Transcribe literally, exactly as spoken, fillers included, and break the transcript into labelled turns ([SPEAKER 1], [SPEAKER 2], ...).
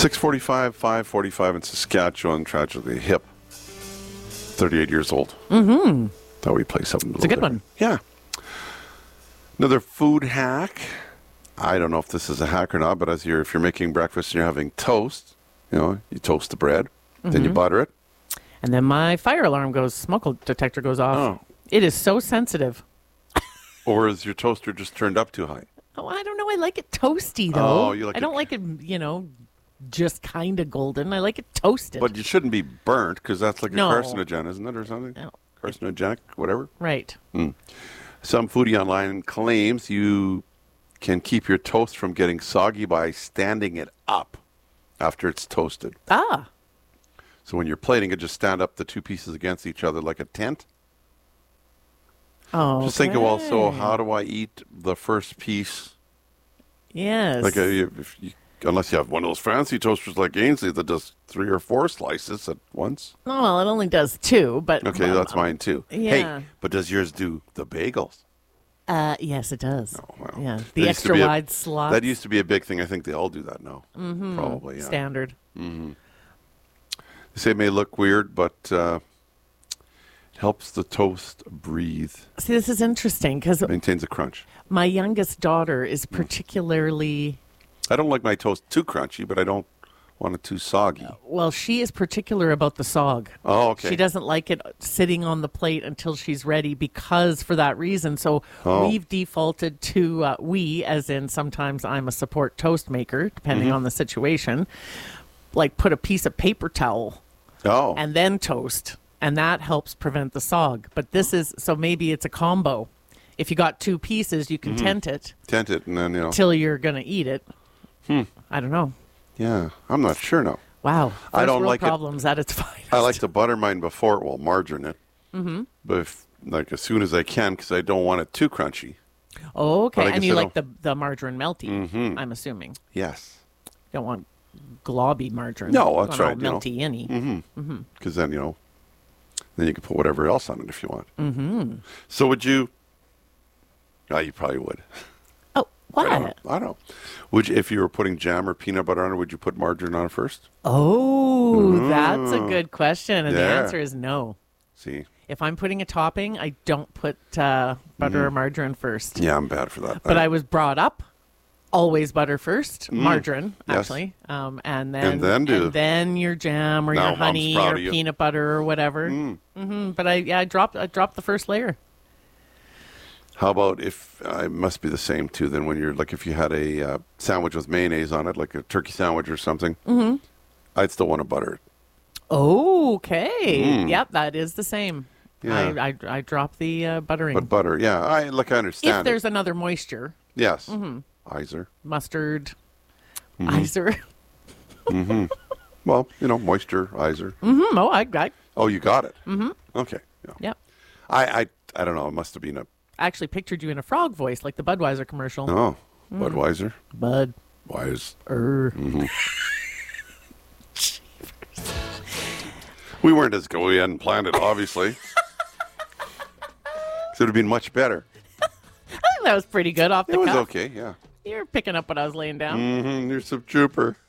[SPEAKER 1] six forty-five, five forty-five in Saskatchewan, tragically hip. thirty-eight years old.
[SPEAKER 2] Mm-hmm.
[SPEAKER 1] Thought we'd play something.
[SPEAKER 2] It's a good
[SPEAKER 1] bit.
[SPEAKER 2] one.
[SPEAKER 1] Yeah. Another food hack. I don't know if this is a hack or not, but as you're if you're making breakfast and you're having toast, you know, you toast the bread, mm-hmm. then you butter it.
[SPEAKER 2] And then my fire alarm goes, smoke detector goes off.
[SPEAKER 1] Oh.
[SPEAKER 2] It is so sensitive.
[SPEAKER 1] Or is your toaster just turned up too high?
[SPEAKER 2] Oh, I don't know. I like it toasty, though.
[SPEAKER 1] Oh, you like
[SPEAKER 2] I don't
[SPEAKER 1] it...
[SPEAKER 2] like it, you know, just kind of golden. I like it toasted.
[SPEAKER 1] But you shouldn't be burnt because that's like a
[SPEAKER 2] No.
[SPEAKER 1] carcinogen, isn't it, or something?
[SPEAKER 2] No.
[SPEAKER 1] Carcinogenic, whatever.
[SPEAKER 2] Right.
[SPEAKER 1] Mm. Some foodie online claims you can keep your toast from getting soggy by standing it up after it's toasted.
[SPEAKER 2] Ah.
[SPEAKER 1] So when you're plating it, just stand up the two pieces against each other like a tent.
[SPEAKER 2] Oh.
[SPEAKER 1] Just think of also, how do I eat the first piece?
[SPEAKER 2] Yes.
[SPEAKER 1] Like a, if you, unless you have one of those fancy toasters like Ainsley that does three or four slices at once.
[SPEAKER 2] Oh, well, it only does two, but...
[SPEAKER 1] Okay,
[SPEAKER 2] well,
[SPEAKER 1] that's mine too.
[SPEAKER 2] Yeah.
[SPEAKER 1] Hey, but does yours do the bagels?
[SPEAKER 2] Uh, yes, it does.
[SPEAKER 1] Oh, well.
[SPEAKER 2] Yeah,
[SPEAKER 1] That
[SPEAKER 2] the
[SPEAKER 1] used to
[SPEAKER 2] extra
[SPEAKER 1] be a-
[SPEAKER 2] wide slots.
[SPEAKER 1] That used to be a big thing. I think they all do that now.
[SPEAKER 2] Mm-hmm.
[SPEAKER 1] Probably, yeah.
[SPEAKER 2] Standard.
[SPEAKER 1] Mm-hmm. They say it may look weird, but uh, it helps the toast breathe.
[SPEAKER 2] See, this is interesting because
[SPEAKER 1] Maintains a crunch.
[SPEAKER 2] my youngest daughter is particularly...
[SPEAKER 1] I don't like my toast too crunchy, but I don't want it too soggy.
[SPEAKER 2] Well, she is particular about the sog.
[SPEAKER 1] Oh, okay.
[SPEAKER 2] She doesn't like it sitting on the plate until she's ready because for that reason. So
[SPEAKER 1] Oh.
[SPEAKER 2] we've defaulted to, uh, we, as in sometimes I'm a support toast maker, depending
[SPEAKER 1] Mm-hmm.
[SPEAKER 2] on the situation, like put a piece of paper towel
[SPEAKER 1] Oh.
[SPEAKER 2] and then toast. And that helps prevent the sog. But this is, so maybe it's a combo. If you got two pieces, you can
[SPEAKER 1] Mm-hmm.
[SPEAKER 2] tent it
[SPEAKER 1] Tent it, and then, you know.
[SPEAKER 2] till you're going to eat it.
[SPEAKER 1] Hmm.
[SPEAKER 2] I don't know.
[SPEAKER 1] Yeah, I'm not sure now.
[SPEAKER 2] Wow.
[SPEAKER 1] I
[SPEAKER 2] First
[SPEAKER 1] don't
[SPEAKER 2] world
[SPEAKER 1] like it-
[SPEAKER 2] problems at its finest.
[SPEAKER 1] I like to butter mine before, well, margarine it. Mm-hmm. But if, like, as soon as I can, because I don't want it too crunchy.
[SPEAKER 2] Oh, okay.
[SPEAKER 1] But like I
[SPEAKER 2] And you
[SPEAKER 1] said,
[SPEAKER 2] like the, the margarine melty,
[SPEAKER 1] Mhm.
[SPEAKER 2] I'm assuming.
[SPEAKER 1] Yes.
[SPEAKER 2] You don't want globby margarine.
[SPEAKER 1] No,
[SPEAKER 2] You
[SPEAKER 1] that's
[SPEAKER 2] want all
[SPEAKER 1] right, you know.
[SPEAKER 2] Melty any.
[SPEAKER 1] Mm-hmm. Because then, you know, then you can put whatever else on it if you want. Mm-hmm. So would you... Oh, you probably would.
[SPEAKER 2] Oh, what?
[SPEAKER 1] I don't know. I don't know. Would you, if you were putting jam or peanut butter on it, would you put margarine on it first?
[SPEAKER 2] Oh, that's a good question. And the
[SPEAKER 1] Yeah.
[SPEAKER 2] answer is no.
[SPEAKER 1] See?
[SPEAKER 2] If I'm putting a topping, I don't put uh, butter or margarine first.
[SPEAKER 1] Yeah, I'm bad for that.
[SPEAKER 2] But I was brought up always butter first, margarine,
[SPEAKER 1] Yes.
[SPEAKER 2] actually. Um, and then
[SPEAKER 1] And then do-
[SPEAKER 2] and then your jam or
[SPEAKER 1] Now
[SPEAKER 2] your
[SPEAKER 1] Mom's
[SPEAKER 2] honey
[SPEAKER 1] proud
[SPEAKER 2] or
[SPEAKER 1] of you.
[SPEAKER 2] peanut butter or whatever.
[SPEAKER 1] Mm.
[SPEAKER 2] hmm But I yeah, I dropped I dropped the first layer.
[SPEAKER 1] How about if, uh, it must be the same too, then when you're, like if you had a uh, sandwich with mayonnaise on it, like a turkey sandwich or something, mm-hmm. I'd still want to butter it.
[SPEAKER 2] Okay.
[SPEAKER 1] Mm.
[SPEAKER 2] Yep, that is the same.
[SPEAKER 1] Yeah.
[SPEAKER 2] I, I I drop the uh, buttering.
[SPEAKER 1] But butter, yeah, I like I understand
[SPEAKER 2] if there's
[SPEAKER 1] it.
[SPEAKER 2] another moisture,
[SPEAKER 1] Yes. Mm-hmm. Iser.
[SPEAKER 2] mustard,
[SPEAKER 1] Mm-hmm.
[SPEAKER 2] Iser.
[SPEAKER 1] Well, you know, moisturizer.
[SPEAKER 2] mm-hmm. Oh, I, I
[SPEAKER 1] Oh, you got it. Mm-hmm. Okay. Yeah.
[SPEAKER 2] yep.
[SPEAKER 1] I, I I don't know. It must have been a
[SPEAKER 2] I actually pictured you in a frog voice, like the Budweiser commercial.
[SPEAKER 1] oh Budweiser.
[SPEAKER 2] Bud.
[SPEAKER 1] Wise.
[SPEAKER 2] Er.
[SPEAKER 1] We weren't as good. We hadn't planned it, obviously. So it would have been much better.
[SPEAKER 2] I think that was pretty good off the
[SPEAKER 1] It was
[SPEAKER 2] cuff.
[SPEAKER 1] okay. Yeah.
[SPEAKER 2] You're picking up what I was laying down.
[SPEAKER 1] Mm-hmm. You're some trooper.